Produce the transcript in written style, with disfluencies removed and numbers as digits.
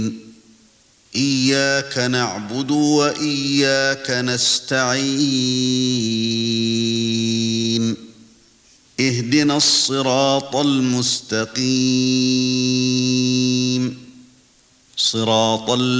إياك نعبد وإياك نستعين اهدنا الصراط المستقيم صراط